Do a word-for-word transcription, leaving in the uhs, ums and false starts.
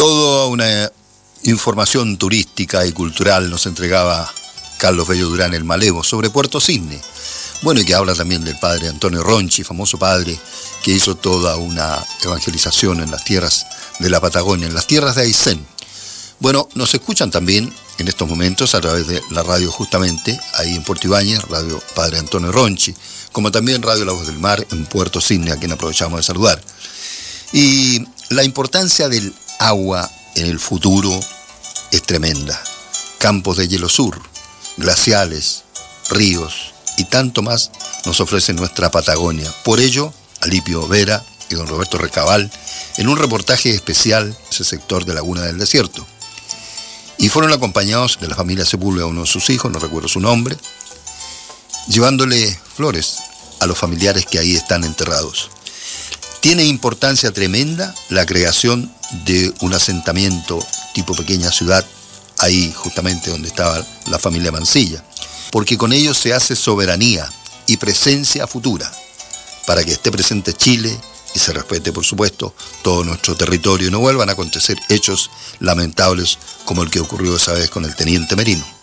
Toda una información turística y cultural nos entregaba Carlos Bello Durán, el Malevo, sobre Puerto Cisne. Bueno, y que habla también del padre Antonio Ronchi, famoso padre que hizo toda una evangelización en las tierras de la Patagonia, en las tierras de Aysén. Bueno, nos escuchan también en estos momentos a través de la radio justamente, ahí en Puerto Ibáñez, radio Padre Antonio Ronchi, como también Radio La Voz del Mar en Puerto Cisne, a quien aprovechamos de saludar. Y la importancia del agua en el futuro es tremenda. Campos de hielo sur, glaciales, ríos y tanto más nos ofrece nuestra Patagonia. Por ello, Alipio Vera y don Roberto Recabal, en un reportaje especial, ese sector de Laguna del Desierto. Y fueron acompañados de la familia Sepúlveda, uno de sus hijos, no recuerdo su nombre, llevándole flores a los familiares que ahí están enterrados. Tiene importancia tremenda la creación de un asentamiento tipo pequeña ciudad, ahí justamente donde estaba la familia Mansilla, porque con ello se hace soberanía y presencia futura, para que esté presente Chile y se respete, por supuesto, todo nuestro territorio y no vuelvan a acontecer hechos lamentables como el que ocurrió esa vez con el teniente Merino.